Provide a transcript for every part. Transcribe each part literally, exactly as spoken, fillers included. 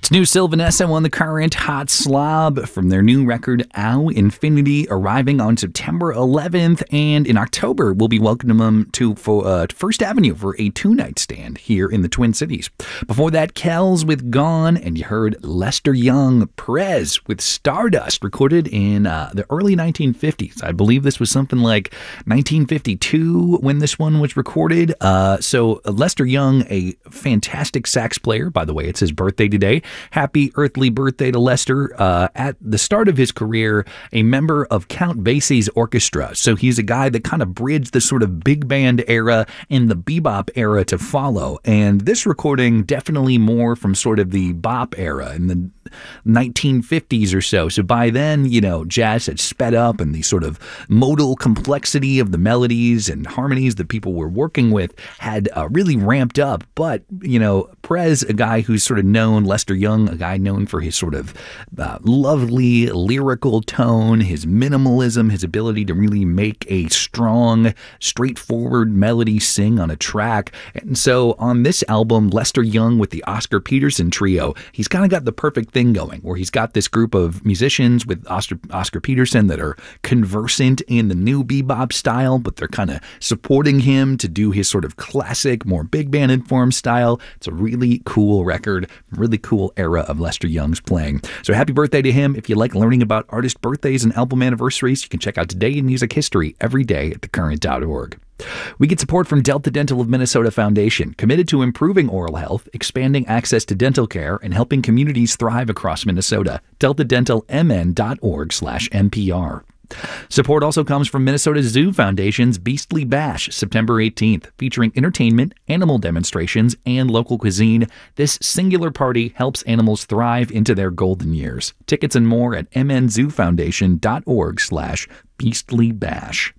It's new Sylvanessa won the current Hot Slob from their new record, Ow Infinity, arriving on September eleventh. And in October, we'll be welcoming them to for, uh, First Avenue for a two-night stand here in the Twin Cities. Before that, Kells with Gone, and you heard Lester Young, Perez with Stardust, recorded in uh, the early nineteen fifties. I believe this was something like nineteen fifty-two when this one was recorded. Uh, so Lester Young, a fantastic sax player. By the way, it's his birthday today. Happy earthly birthday to Lester. Uh, at the start of his career, a member of Count Basie's orchestra. So he's a guy that kind of bridged the sort of big band era and the bebop era to follow. And this recording definitely more from sort of the bop era in the nineteen fifties or so. So by then, you know, jazz had sped up, and the sort of modal complexity of the melodies and harmonies that people were working with had uh, really ramped up. But, you know, Perez, a guy who's sort of known, Lester Young, a guy known for his sort of uh, lovely lyrical tone, his minimalism, his ability to really make a strong, straightforward melody sing on a track. And so on this album, Lester Young with the Oscar Peterson Trio, he's kind of got the perfect thing going, where he's got this group of musicians with Oscar, Oscar Peterson that are conversant in the new bebop style, but they're kind of supporting him to do his sort of classic, more big band informed style. It's a really cool record, really cool era of Lester Young's playing. So happy birthday to him. If you like learning about artist birthdays and album anniversaries, you can check out Today in Music History every day at the current dot org. We get support from Delta Dental of Minnesota Foundation, committed to improving oral health, expanding access to dental care, and helping communities thrive across Minnesota. delta dental m n dot org slash N P R. Support also comes from Minnesota Zoo Foundation's Beastly Bash, September eighteenth, featuring entertainment, animal demonstrations, and local cuisine. This singular party helps animals thrive into their golden years. Tickets and more at m n zoo foundation dot org slash beastly bash.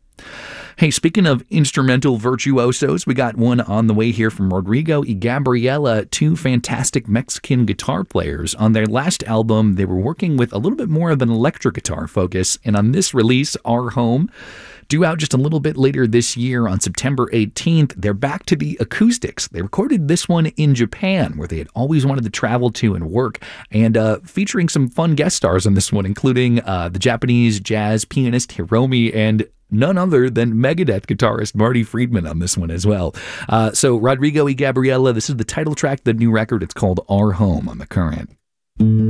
Hey, speaking of instrumental virtuosos, we got one on the way here from Rodrigo y Gabriela, two fantastic Mexican guitar players. On their last album, they were working with a little bit more of an electric guitar focus, and on this release, Our Home, due out just a little bit later this year on September eighteenth, they're back to the acoustics. They recorded this one in Japan, where they had always wanted to travel to and work, and uh, featuring some fun guest stars on this one, including uh, the Japanese jazz pianist Hiromi and none other than Megadeth guitarist Marty Friedman on this one as well. Uh, so Rodrigo y Gabriela, this is the title track, the new record. It's called Our Home on the current.